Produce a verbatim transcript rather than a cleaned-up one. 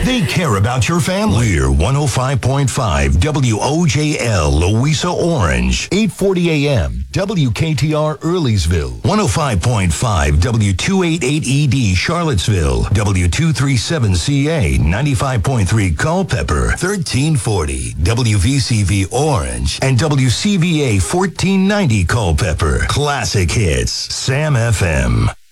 They care about your family. We're one oh five point five W O J L, Louisa Orange, eight forty A M, W K T R Earleysville, one oh five point five W two eighty-eight E D Charlottesville, W two thirty-seven C A, ninety-five point three Culpeper, thirteen forty W V C V Orange, and W C V A fourteen ninety Culpeper. Classic hits, Sam F M.